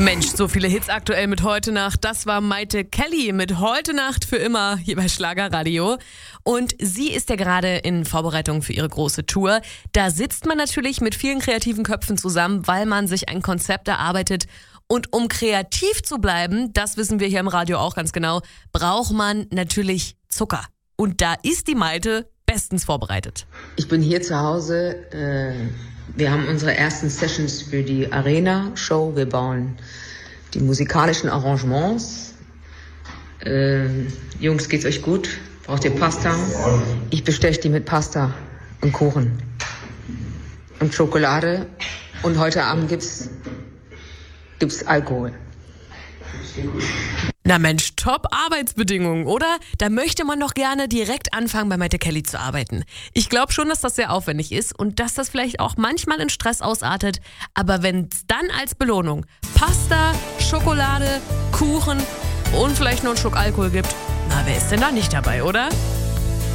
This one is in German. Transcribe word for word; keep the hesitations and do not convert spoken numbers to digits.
Mensch, so viele Hits aktuell mit Heute Nacht. Das war Maite Kelly mit Heute Nacht für immer hier bei Schlagerradio. Und sie ist ja gerade in Vorbereitung für ihre große Tour. Da sitzt man natürlich mit vielen kreativen Köpfen zusammen, weil man sich ein Konzept erarbeitet. Und um kreativ zu bleiben, das wissen wir hier im Radio auch ganz genau, braucht man natürlich Zucker. Und da ist die Maite bestens vorbereitet. Ich bin hier zu Hause. Äh, wir haben unsere ersten Sessions für die Arena-Show. Wir bauen die musikalischen Arrangements. Äh, Jungs, geht's euch gut? Braucht ihr Pasta? Ich besteche die mit Pasta und Kuchen und Schokolade. Und heute Abend gibt's, gibt's Alkohol. Na Mensch, top Arbeitsbedingungen, oder? Da möchte man doch gerne direkt anfangen, bei Maite Kelly zu arbeiten. Ich glaube schon, dass das sehr aufwendig ist und dass das vielleicht auch manchmal in Stress ausartet. Aber wenn es dann als Belohnung Pasta, Schokolade, Kuchen und vielleicht noch einen Schluck Alkohol gibt, na, wer ist denn da nicht dabei, oder?